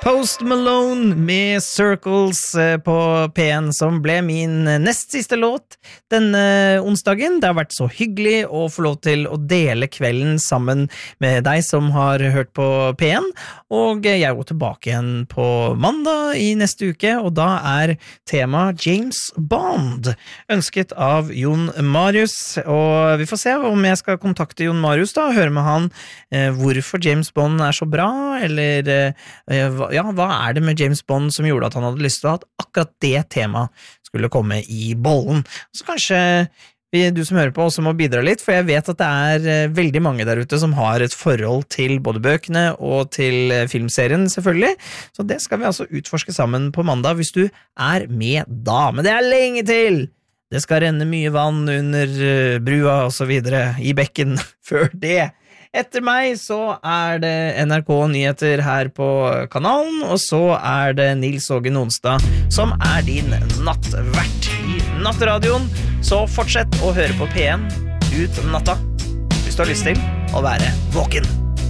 Post Malone med Circles på P1 som ble min nest siste låt denne onsdagen. Det har vært så hyggelig å få lov til å dele kvelden sammen med deg som har hørt på P1, og jeg går tilbake igjen på mandag i neste uke, og da er tema James Bond, ønsket av Jon Marius, og vi får se om jeg skal kontakte Jon Marius da, og høre med han hvorfor James Bond er så bra, eller hva er det med James Bond som gjorde at han hadde lyst til at akkurat det temaet skulle komme i bollen. Så kanskje du som hører på også må bidra litt, for jeg vet at det er veldig mange der ute som har et forhold til både bøkene og til filmserien selvfølgelig, så det skal vi altså utforske sammen på mandag hvis du er med da. Men det er lenge til! Det skal renne mye vann under brua og så videre i bekken før det. Etter meg så er det NRK Nyheter her på kanalen, og så er det Nils Åge Nonstad som er din nattvert i Nattradioen. Så fortsett å høre på P1 ut natta hvis du har lyst til å være våken.